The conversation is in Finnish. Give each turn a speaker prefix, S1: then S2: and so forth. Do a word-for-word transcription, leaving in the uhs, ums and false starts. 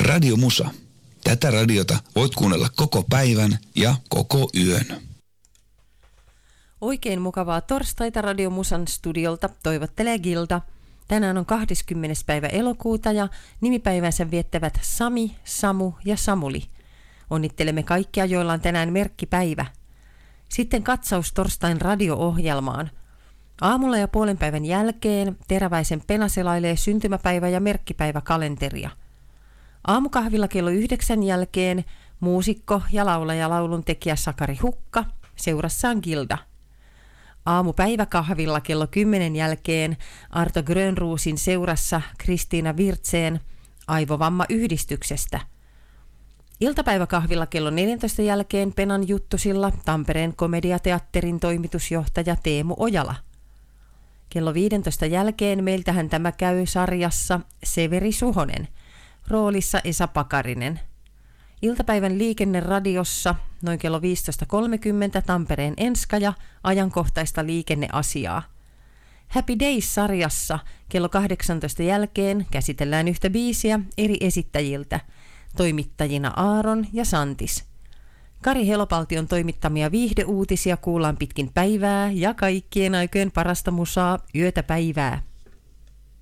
S1: Radio Musa. Tätä radiota voit kuunnella koko päivän ja koko yön.
S2: Oikein mukavaa torstaita Radio Musan studiolta toivottelee Gilda. Tänään on kahdeskymmenes päivä elokuuta ja nimipäivänsä viettävät Sami, Samu ja Samuli. Onnittelemme kaikkia, joilla on tänään merkkipäivä. Sitten katsaus torstain radio-ohjelmaan. Aamulla ja puolen päivän jälkeen Teräväisen Pena selailee syntymäpäivä- ja merkkipäiväkalenteria. Aamukahvilla kello yhdeksän jälkeen muusikko ja laulaja lauluntekijä Sakari Hukka, seurassaan Gilda. Aamupäiväkahvilla kello kymmenen jälkeen Arto Grönruusin seurassa Kristiina Virtseen Aivovamma-yhdistyksestä. Iltapäiväkahvilla kello neljäntoista jälkeen Penan juttusilla Tampereen komediateatterin toimitusjohtaja Teemu Ojala. Kello viidentoista jälkeen meiltähän tämä käy sarjassa Severi Suhonen, roolissa Esa Pakarinen. Iltapäivän liikenneradiossa noin kello viisitoista kolmekymmentä Tampereen Enskaja ajankohtaista liikenneasiaa. Happy Days-sarjassa kello kahdeksantoista jälkeen käsitellään yhtä biisiä eri esittäjiltä, toimittajina Aaron ja Santis. Kari Helopaltion toimittamia viihdeuutisia kuullaan pitkin päivää ja kaikkien aikojen parasta musaa yötä päivää.